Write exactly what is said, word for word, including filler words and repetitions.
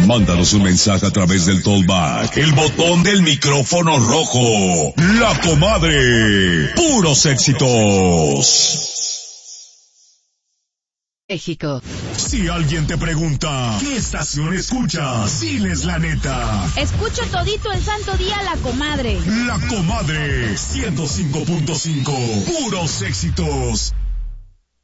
Mándanos un mensaje a través del Tollback, el botón del micrófono rojo. La Comadre. Puros éxitos. México. Si alguien te pregunta, ¿qué estación escuchas? Diles la neta. Escucho todito el santo día La Comadre. La Comadre, ciento cinco punto cinco. Puros éxitos.